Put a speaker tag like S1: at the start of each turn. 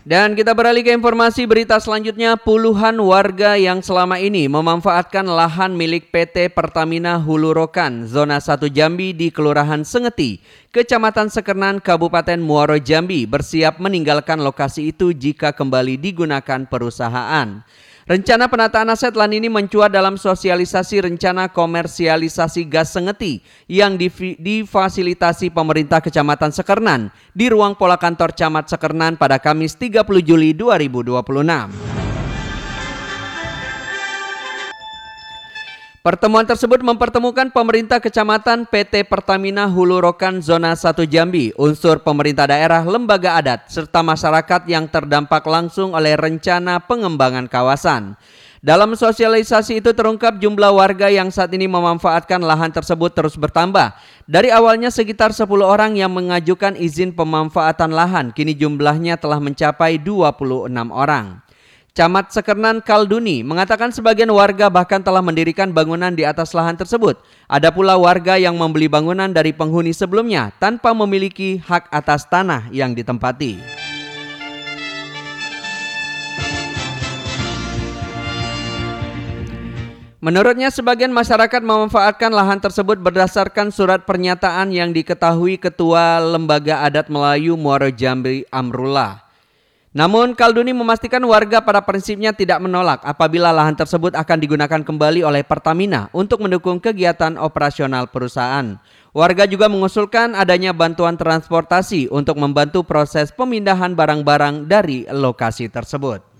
S1: Dan kita beralih ke informasi berita selanjutnya. Puluhan warga yang selama ini memanfaatkan lahan milik PT Pertamina Hulu Rokan, Zona 1 Jambi di Kelurahan Sengeti, Kecamatan Sekernan, Kabupaten Muaro Jambi bersiap meninggalkan lokasi itu jika kembali digunakan perusahaan. Rencana penataan aset lahan ini mencuat dalam sosialisasi rencana komersialisasi gas Sengeti yang difasilitasi pemerintah Kecamatan Sekernan di ruang pola kantor Camat Sekernan pada Kamis 30 Juli 2026. Pertemuan tersebut mempertemukan pemerintah kecamatan, PT Pertamina Hulu Rokan Zona 1 Jambi, unsur pemerintah daerah, lembaga adat, serta masyarakat yang terdampak langsung oleh rencana pengembangan kawasan. Dalam sosialisasi itu terungkap jumlah warga yang saat ini memanfaatkan lahan tersebut terus bertambah. Dari awalnya sekitar 10 orang yang mengajukan izin pemanfaatan lahan, kini jumlahnya telah mencapai 26 orang. Camat Sekernan Kalduni mengatakan sebagian warga bahkan telah mendirikan bangunan di atas lahan tersebut. Ada pula warga yang membeli bangunan dari penghuni sebelumnya tanpa memiliki hak atas tanah yang ditempati. Menurutnya sebagian masyarakat memanfaatkan lahan tersebut berdasarkan surat pernyataan yang diketahui Ketua Lembaga Adat Melayu Muaro Jambi Amrullah. Namun Kalduni memastikan warga pada prinsipnya tidak menolak apabila lahan tersebut akan digunakan kembali oleh Pertamina untuk mendukung kegiatan operasional perusahaan. Warga juga mengusulkan adanya bantuan transportasi untuk membantu proses pemindahan barang-barang dari lokasi tersebut.